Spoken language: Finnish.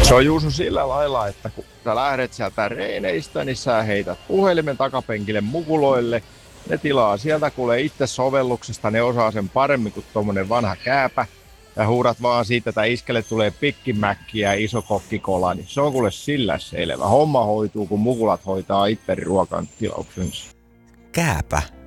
Se on Juuso sillä lailla, että kun sä lähdet sieltä reeneistä, niin sä heität puhelimen takapenkille mukuloille. Ne tilaa sieltä, kuule itse sovelluksesta, ne osaa sen paremmin kuin tommonen vanha kääpä. Ja huudat vaan siitä, että iskelle tulee pikkimäkkiä ja iso kokkikola, niin se on kuule sillä selvä. Homma hoituu, kun mukulat hoitaa itse ruokan tilauksensa. Kääpä?